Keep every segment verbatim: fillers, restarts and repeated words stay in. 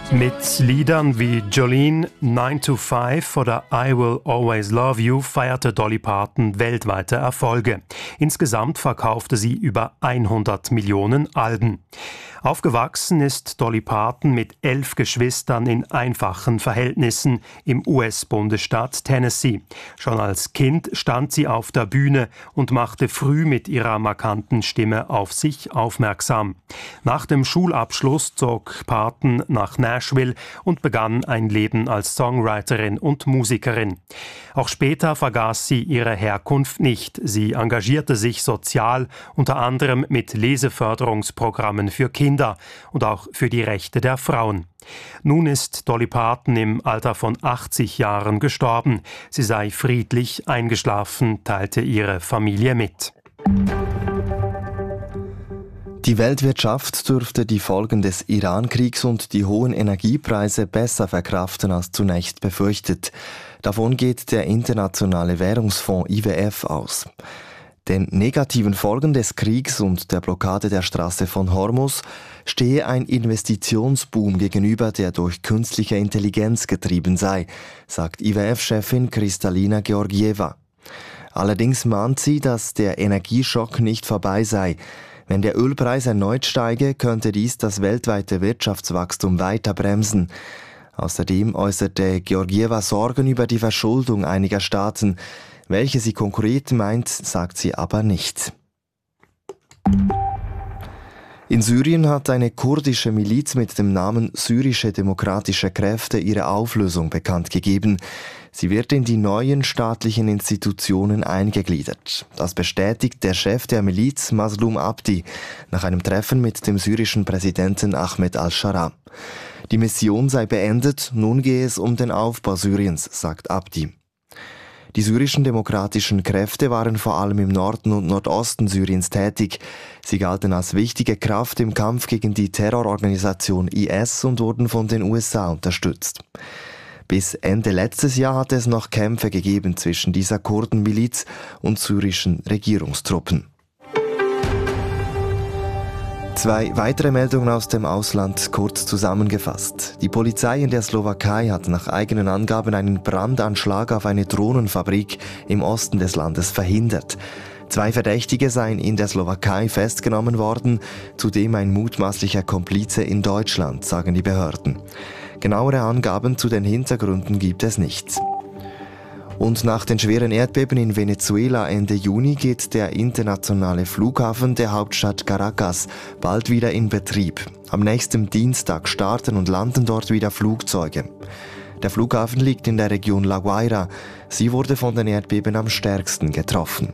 Mit Liedern wie Jolene, nine to five oder I Will Always Love You feierte Dolly Parton weltweite Erfolge. Insgesamt verkaufte sie über hundert Millionen Alben. Aufgewachsen ist Dolly Parton mit elf Geschwistern in einfachen Verhältnissen im U S-Bundesstaat Tennessee. Schon als Kind stand sie auf der Bühne und machte früh mit ihrer markanten Stimme auf sich aufmerksam. Nach dem Schulabschluss zog Parton nach Nashville und begann ein Leben als Songwriterin und Musikerin. Auch später vergaß sie ihre Herkunft nicht. Sie engagierte sich sozial, unter anderem mit Leseförderungsprogrammen für Kinder und auch für die Rechte der Frauen. Nun ist Dolly Parton im Alter von achtzig Jahren gestorben. Sie sei friedlich eingeschlafen, teilte ihre Familie mit. Die Weltwirtschaft dürfte die Folgen des Iran-Kriegs und die hohen Energiepreise besser verkraften als zunächst befürchtet. Davon geht der Internationale Währungsfonds I W F aus. Den negativen Folgen des Kriegs und der Blockade der Straße von Hormuz stehe ein Investitionsboom gegenüber, der durch künstliche Intelligenz getrieben sei, sagt I W F-Chefin Kristalina Georgieva. Allerdings mahnt sie, dass der Energieschock nicht vorbei sei. Wenn der Ölpreis erneut steige, könnte dies das weltweite Wirtschaftswachstum weiter bremsen. Außerdem äußerte Georgieva Sorgen über die Verschuldung einiger Staaten. Welche sie konkret meint, sagt sie aber nicht. In Syrien hat eine kurdische Miliz mit dem Namen Syrische Demokratische Kräfte ihre Auflösung bekannt gegeben. Sie wird in die neuen staatlichen Institutionen eingegliedert. Das bestätigt der Chef der Miliz, Mazlum Abdi, nach einem Treffen mit dem syrischen Präsidenten Ahmed al-Shara. Die Mission sei beendet, nun gehe es um den Aufbau Syriens, sagt Abdi. Die syrischen demokratischen Kräfte waren vor allem im Norden und Nordosten Syriens tätig. Sie galten als wichtige Kraft im Kampf gegen die Terrororganisation I S und wurden von den U S A unterstützt. Bis Ende letztes Jahr hatte es noch Kämpfe gegeben zwischen dieser Kurdenmiliz und syrischen Regierungstruppen. Zwei weitere Meldungen aus dem Ausland kurz zusammengefasst. Die Polizei in der Slowakei hat nach eigenen Angaben einen Brandanschlag auf eine Drohnenfabrik im Osten des Landes verhindert. Zwei Verdächtige seien in der Slowakei festgenommen worden, zudem ein mutmaßlicher Komplize in Deutschland, sagen die Behörden. Genauere Angaben zu den Hintergründen gibt es nicht. Und nach den schweren Erdbeben in Venezuela Ende Juni geht der internationale Flughafen der Hauptstadt Caracas bald wieder in Betrieb. Am nächsten Dienstag starten und landen dort wieder Flugzeuge. Der Flughafen liegt in der Region La Guaira. Sie wurde von den Erdbeben am stärksten getroffen.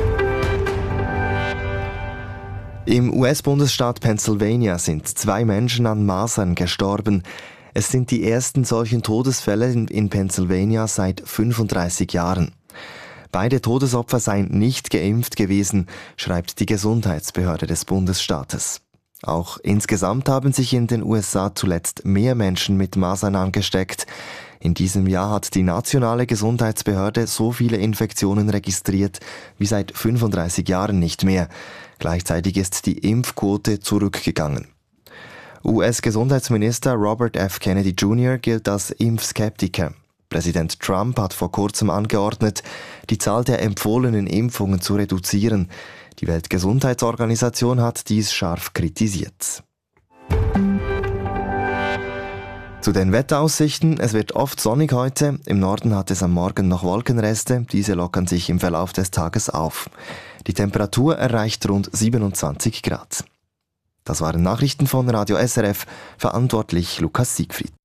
Im U S-Bundesstaat Pennsylvania sind zwei Menschen an Masern gestorben. Es sind die ersten solchen Todesfälle in Pennsylvania seit fünfunddreißig Jahren. Beide Todesopfer seien nicht geimpft gewesen, schreibt die Gesundheitsbehörde des Bundesstaates. Auch insgesamt haben sich in den U S A zuletzt mehr Menschen mit Masern angesteckt. In diesem Jahr hat die nationale Gesundheitsbehörde so viele Infektionen registriert wie seit fünfunddreißig Jahren nicht mehr. Gleichzeitig ist die Impfquote zurückgegangen. U S-Gesundheitsminister Robert F. Kennedy Junior gilt als Impfskeptiker. Präsident Trump hat vor kurzem angeordnet, die Zahl der empfohlenen Impfungen zu reduzieren. Die Weltgesundheitsorganisation hat dies scharf kritisiert. Zu den Wetteraussichten. Es wird oft sonnig heute. Im Norden hat es am Morgen noch Wolkenreste. Diese lockern sich im Verlauf des Tages auf. Die Temperatur erreicht rund siebenundzwanzig Grad. Das waren Nachrichten von Radio S R F, verantwortlich Lukas Siegfried.